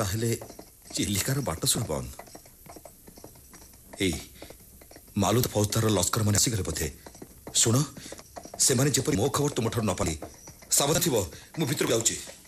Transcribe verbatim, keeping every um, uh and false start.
ताहले चिलिकार बाट शुण बंद ए मालुद फौजदार लस्कर मैंने आसीगले बोधे शुण से मो खबर तुम ठार न पाली सावधान थी मु भितर जाऊँ।